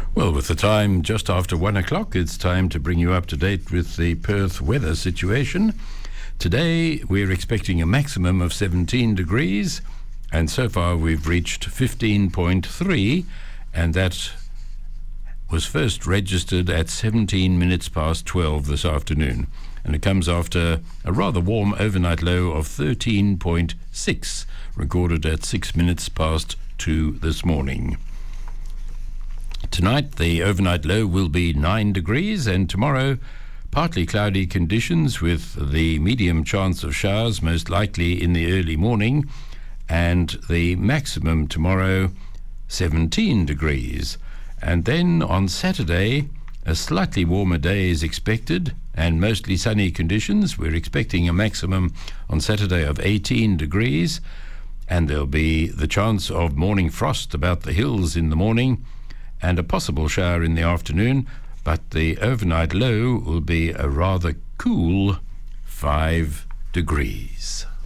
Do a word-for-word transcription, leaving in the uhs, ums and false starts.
Well, with the time just after one o'clock, it's time to bring you up to date with the Perth weather situation. Today, we're expecting a maximum of seventeen degrees, and so far we've reached fifteen point three, and that was first registered at seventeen minutes past twelve this afternoon. And it comes after a rather warm overnight low of thirteen point six, recorded at six minutes past two this morning. Tonight, the overnight low will be nine degrees, and tomorrow, partly cloudy conditions with the medium chance of showers, most likely in the early morning, and the maximum tomorrow, seventeen degrees. And then on Saturday, a slightly warmer day is expected, and mostly sunny conditions. We're expecting a maximum on Saturday of eighteen degrees, and there'll be the chance of morning frost about the hills in the morning, and a possible shower in the afternoon, but the overnight low will be a rather cool five degrees.